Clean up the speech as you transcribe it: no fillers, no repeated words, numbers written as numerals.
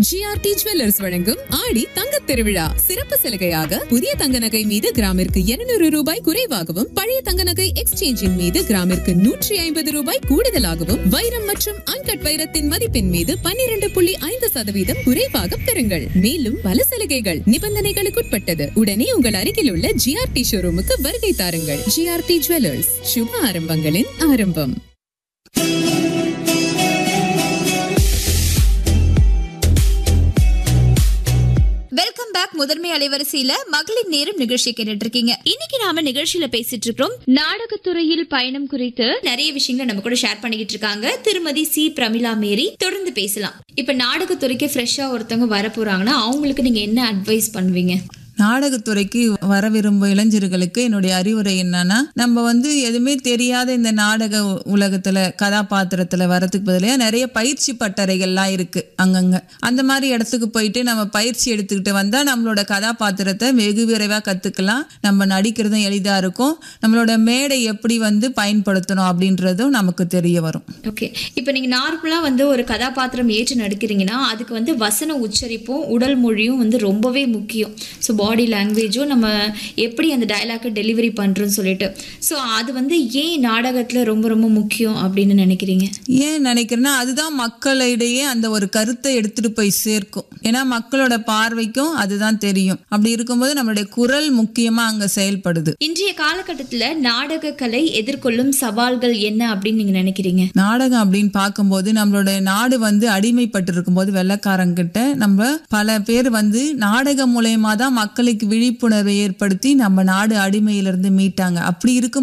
GRT jewellers வழங்கும் ஆடி தங்கத் திருவிழா சிறப்பு சலுகையாக புதிய தங்க நகை மீது கிராமிற்கு 200 ரூபாய் குறைவாகவும் பழைய தங்க நகை எக்ஸ்சேஞ்சின் மீது கிராமிற்கு 150 ரூபாய் கூடுதலாகவும் வைரம் மற்றும் அன்கட் வைரத்தின் மதிப்பின் மீது 12.5% குறைவாக பெறுங்கள். மேலும் பல சலுகைகள் நிபந்தனைகளுக்குட்பட்டது. உடனே உங்கள் அருகில் உள்ள ஜிஆர்டி ஷோரூமுக்கு வருகை தாருங்கள். ஜிஆர்டி ஜுவல்லர்ஸ், சுப ஆரம்பங்களின் ஆரம்பம். Welcome back. முதன்மை அலைவரிசையில மகளிர் நேரம் நிகழ்ச்சி கேட்டுட்டு இருக்கீங்க. இன்னைக்கு நாம நிகழ்ச்சியில பேசிட்டு இருக்கோம் நாடகத்துறையில் பயணம் குறித்து நிறைய விஷயங்களை நம்ம கூட ஷேர் பண்ணிக்கிட்டு இருக்காங்க திருமதி சி பிரமிளா மேரி. தொடர்ந்து பேசலாம். இப்ப நாடகத்துறைக்கு ஃப்ரெஷ்ஷா ஒருத்தவங்க வர போறாங்கன்னா அவங்களுக்கு நீங்க என்ன அட்வைஸ் பண்ணுவீங்க? நாடகத்துறைக்கு வர விரும்பும் இளைஞர்களுக்கு என்னுடைய அறிவுரை என்னன்னா, நம்ம எதுவுமே தெரியாத இந்த நாடக உலகத்துல கதாபாத்திரத்துல வரதுக்கு பதிலாக நிறைய பயிற்சி பட்டறைகள்லாம் இருக்கு அங்கங்க. அந்த மாதிரி இடத்துக்கு போயிட்டு நம்ம பயிற்சி எடுத்துக்கிட்டு வந்தா நம்மளோட கதாபாத்திரத்தை வெகு விரைவா கத்துக்கலாம். நம்ம நடிக்கிறதும் எளிதா இருக்கும். நம்மளோட மேடை எப்படி பயன்படுத்தணும் அப்படின்றதும் நமக்கு தெரிய வரும். ஓகே, இப்போ நீங்க நார்மலா ஒரு கதாபாத்திரம் ஏற்று நடிக்கிறீங்கன்னா அதுக்கு வசன உச்சரிப்பும் உடல் மொழியும் ரொம்பவே முக்கியம். ஸோ பாடி லாங்குவேஜும் நம்ம எப்படி அந்த டயலாக்கை டெலிவரி பண்ணுறோன்னு சொல்லிட்டு ஸோ அது ஏன் நாடகத்தில் ரொம்ப ரொம்ப முக்கியம் அப்படின்னு நினைக்கிறீங்க? ஏன் நினைக்கிறேன்னா அதுதான் மக்களிடையே அந்த ஒரு கருத்தை எடுத்துட்டு போய் சேர்க்கும். ஏன்னா மக்களோட பார்வைக்கும் அதுதான் தெரியும். அப்படி இருக்கும்போது நம்மளுடைய குரல் முக்கியமா அங்க செயல்படுது. இன்றைய காலகட்டத்தில் நாடக கலை எதிர்கொள்ளும் சவால்கள் என்ன அப்படின்னு நீங்க நினைக்கிறீங்க? நாடகம் அப்படின்னு பார்க்கும்போது நம்மளோட நாடு அடிமைப்பட்டு இருக்கும்போது வெள்ளைக்காரங்கிட்ட நம்ம பல பேர் நாடகம் மூலயமா தான் மக்களுக்கு விழிப்புணர்வை ஏற்படுத்தி நம்ம நாடு அடிமையிலிருந்து மீட்டாங்க. அப்படி இருக்கும்